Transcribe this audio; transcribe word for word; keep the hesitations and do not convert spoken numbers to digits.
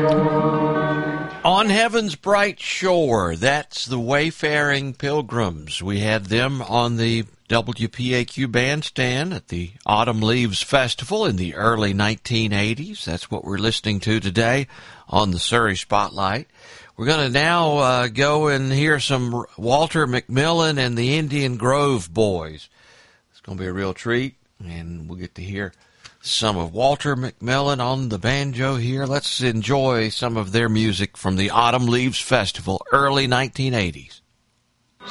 On Heaven's Bright Shore, that's the Wayfaring Pilgrims. We had them on the W P A Q bandstand at the Autumn Leaves Festival in the early nineteen eighties. That's what we're listening to today on the Surrey Spotlight. We're going to now uh, go and hear some Walter McMillan and the Indian Grove Boys. It's going to be a real treat, and we'll get to hear some of Walter McMillan on the banjo here. Let's enjoy some of their music from the Autumn Leaves Festival, early nineteen eighties.